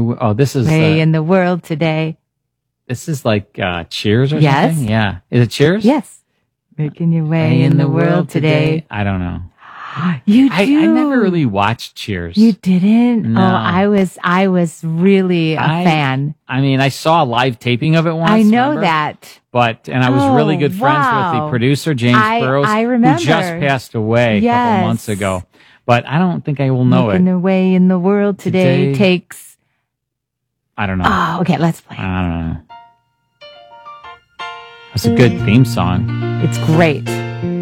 Oh, this is Way in the world today. this is like Cheers or Yes. something. Yeah, is it Cheers? Yes. Making your way in the world today. I don't know. You do. I never really watched Cheers. You didn't? No. Oh, I was really a fan. I mean, I saw a live taping of it once. I know remember? that. But I was really good friends with the wow. producer James Burrows, I remember. who just passed away a couple months ago. But I don't think I will know Making it. the way in the world today takes. I don't know. Oh, okay, let's play. I don't know. It's a good theme song. It's great.